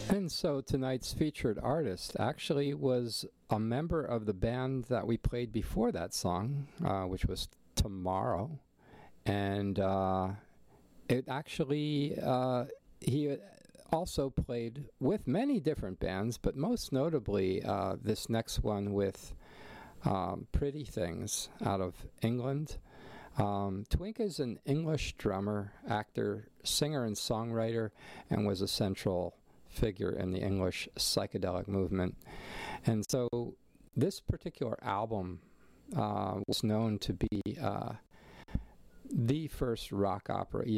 And so tonight's featured artist actually was a member of the band that we played before that song, which was Tomorrow. And it actually, he also played with many different bands, but most notably this next one with Pretty Things out of England. Twink is an English drummer, actor, singer, and songwriter, and was a central figure in the English psychedelic movement. And so this particular album was known to be the first rock opera